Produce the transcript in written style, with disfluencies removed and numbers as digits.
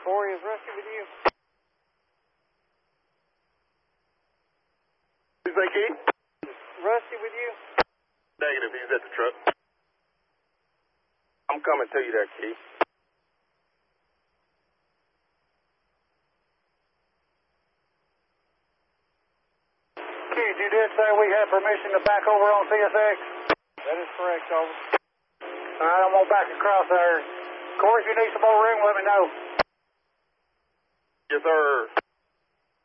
Corey, is Rusty with you? Who's that, Keith? Is Rusty with you? Negative, he's at the truck. I'm coming to you there, Keith. Keith, you did say we had permission to back over on CSX? That is correct, over. All right, I'm going to back across there. Corey, if you need some more room, let me know. Yes, sir.